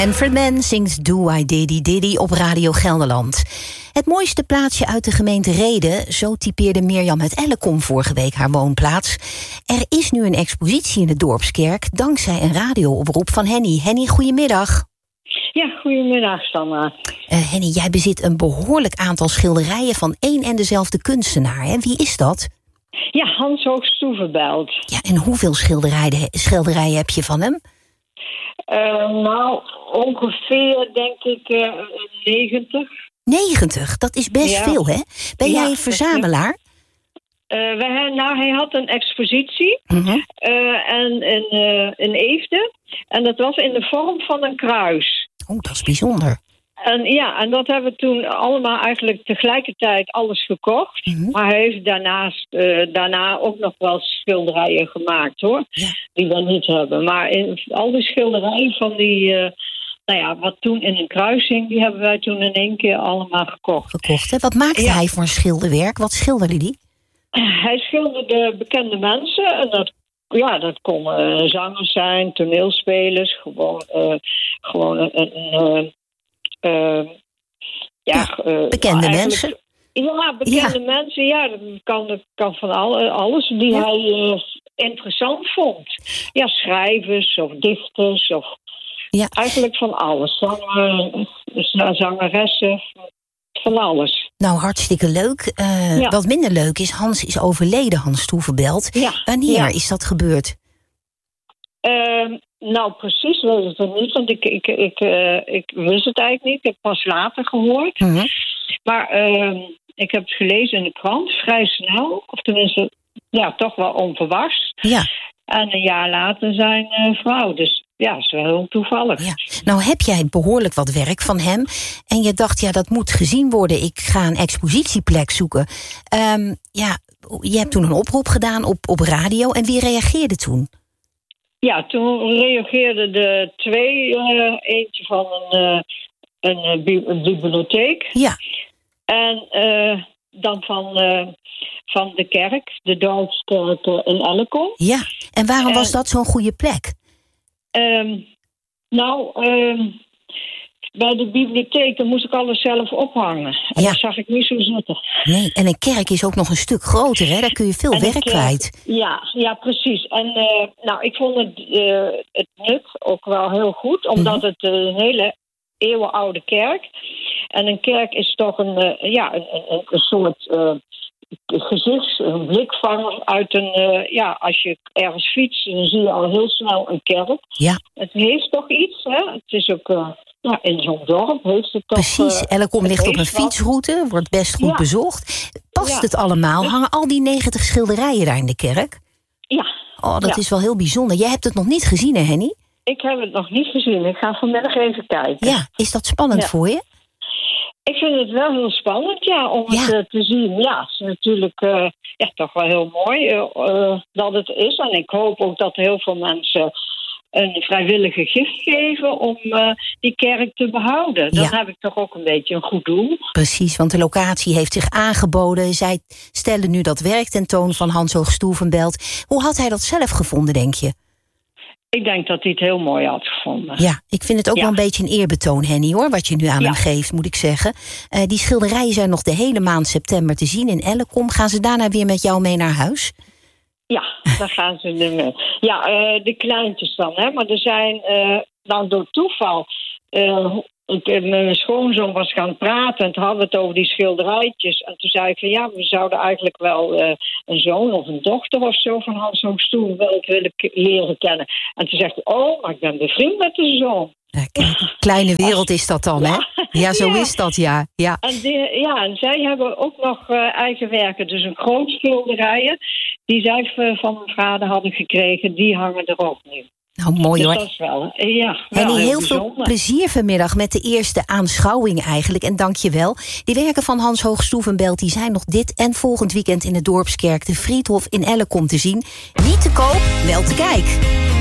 Manfred Mann zingt Do I Diddy Diddy op Radio Gelderland. Het mooiste plaatsje uit de gemeente Rheden, zo typeerde Mirjam uit Ellecom vorige week haar woonplaats. Er is nu een expositie in de Dorpskerk, dankzij een radiooproep van Henny. Henny, goedemiddag. Ja, goedemiddag, Sanna. Henny, jij bezit een behoorlijk aantal schilderijen van één en dezelfde kunstenaar. Hè? Wie is dat? Ja, Hans Hoogstoevenbelt. Ja, en hoeveel schilderijen heb je van hem? Nou, ongeveer, denk ik, 90. 90, dat is best veel, hè? Ben jij verzamelaar? Hij had een expositie in Eefde. En dat was in de vorm van een kruis. Oh, dat is bijzonder. En dat hebben we toen allemaal eigenlijk tegelijkertijd alles gekocht. Maar hij heeft daarna ook nog wel schilderijen gemaakt, hoor. Ja. Die we niet hebben. Maar al die schilderijen van die... wat toen in een kruis hing, die hebben wij toen in één keer allemaal gekocht. Hè? Wat maakte hij voor een schilderwerk? Wat schilderde die? Hij schilderde bekende mensen. En dat konden zangers zijn, toneelspelers. Bekende mensen. Ja, bekende mensen. Ja, dat kan van alles die hij interessant vond. Ja, schrijvers of dichters of... Ja. Eigenlijk van alles. Zangeressen, van alles. Nou, hartstikke leuk. Wat minder leuk is, Hans is overleden, Hans Stoevenbelt. Ja. Wanneer is dat gebeurd? Nou, precies weet ik het niet, want ik wist het eigenlijk niet. Ik heb het pas later gehoord. Maar ik heb het gelezen in de krant, vrij snel. Of tenminste, toch wel onverwachts. Ja. En een jaar later zijn vrouw, dus... Ja, dat is wel heel toevallig. Ja. Nou heb jij behoorlijk wat werk van hem. En je dacht, dat moet gezien worden. Ik ga een expositieplek zoeken. Je hebt toen een oproep gedaan op radio. En wie reageerde toen? Ja, toen reageerden de twee. Eentje van een bibliotheek. Ja. En dan van de kerk, de Dorpskerk in Ellecom. Ja, en waarom was dat zo'n goede plek? Bij de bibliotheek dan moest ik alles zelf ophangen. En dat zag ik niet zo zitten. Nee, en een kerk is ook nog een stuk groter, hè? Daar kun je veel werk kwijt. Ja, precies. En ik vond het nut ook wel heel goed, omdat het een hele eeuwenoude kerk. En een kerk is toch een soort... gezicht, een blikvanger uit een... als je ergens fietst, dan zie je al heel snel een kerk. Ja. Het heeft toch iets, hè? Het is ook... in zo'n dorp heeft het toch... Precies, Ellecom ligt op een fietsroute, wordt best goed bezocht. Past het allemaal? Hangen al die 90 schilderijen daar in de kerk? Ja. Oh, dat is wel heel bijzonder. Jij hebt het nog niet gezien, hè, Henny? Ik heb het nog niet gezien. Ik ga vanmiddag even kijken. Ja, is dat spannend voor je? Ik vind het wel heel spannend, om het te zien. Ja, het is natuurlijk toch wel heel mooi dat het is. En ik hoop ook dat heel veel mensen een vrijwillige gift geven om die kerk te behouden. Dan heb ik toch ook een beetje een goed doel. Precies, want de locatie heeft zich aangeboden. Zij stellen nu dat werk tentoon van Hans Hoogstoevenbelt. Hoe had hij dat zelf gevonden, denk je? Ik denk dat hij het heel mooi had gevonden. Ja, ik vind het ook wel een beetje een eerbetoon, Henny, hoor, wat je nu aan hem geeft, moet ik zeggen. Die schilderijen zijn nog de hele maand september te zien in Ellecom. Gaan ze daarna weer met jou mee naar huis? Ja, daar gaan ze nu mee. Ja, de kleintjes dan, hè. Maar er zijn, door toeval... mijn schoonzoon was gaan praten en toen hadden we het over die schilderijtjes. En toen zei ik van we zouden eigenlijk wel een zoon of een dochter of zo van Hans Hoogstoevenbelt willen leren kennen. En toen zegt hij, maar ik ben bevriend met de zoon. Kleine wereld is dat dan, hè? Ja, zo is dat, ja. En zij hebben ook nog eigen werken. Dus een groot schilderijen die zij van mijn vader hadden gekregen, die hangen er ook nu. Nou, mooi dus hoor. Dat is wel, heel veel plezier vanmiddag met de eerste aanschouwing eigenlijk. En dank je wel. Die werken van Hans Hoogstoevenbelt die zijn nog dit en volgend weekend in de Dorpskerk de Friedhof in Ellecom te zien. Niet te koop, wel te kijk.